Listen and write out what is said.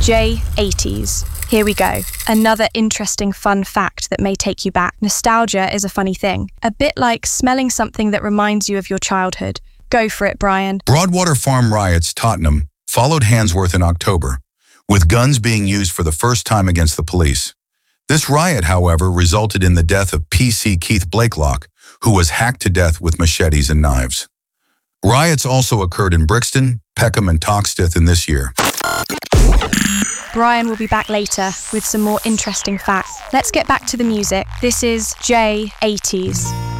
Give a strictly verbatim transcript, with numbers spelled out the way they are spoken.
J eighties. Here we go. Another interesting fun fact that may take you back. Nostalgia is a funny thing. A bit like smelling something that reminds you of your childhood. Go for it, Brian. Broadwater Farm riots, Tottenham, followed Handsworth in October, with guns being used for the first time against the police. This riot, however, resulted in the death of P C Keith Blakelock, who was hacked to death with machetes and knives. Riots also occurred in Brixton, Peckham, and Toxteth in this year. Brian will be back later with some more interesting facts. Let's get back to the music. This is J eighties.